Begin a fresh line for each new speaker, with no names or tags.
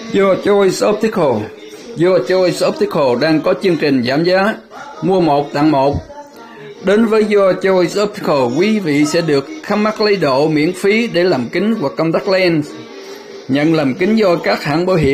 Your Choice Optical. Your Choice Optical đang có chương trình giảm giá mua 1 tặng 1. Đến với Your Choice Optical, quý vị sẽ được khám mắt lấy độ miễn phí để làm kính hoặc contact lens. Nhận làm kính do các hãng bảo hiểm